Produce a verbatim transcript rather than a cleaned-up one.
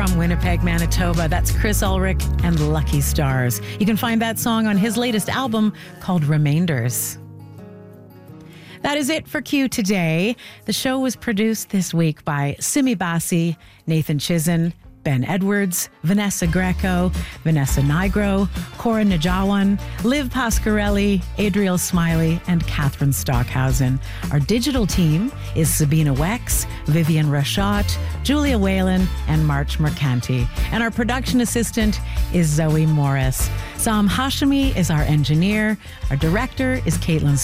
from Winnipeg, Manitoba. That's Chris Ulrich and Lucky Stars. You can find that song on his latest album called Remainders. That is it for Q today. The show was produced this week by Simi Bassi, Nathan Chizen, Ben Edwards, Vanessa Greco, Vanessa Nigro, Cora Najawan, Liv Pasquarelli, Adriel Smiley, and Catherine Stockhausen. Our digital team is Sabina Wex, Vivian Rashot, Julia Whalen, and March Mercanti. And our production assistant is Zoe Morris. Sam Hashemi is our engineer. Our director is Caitlin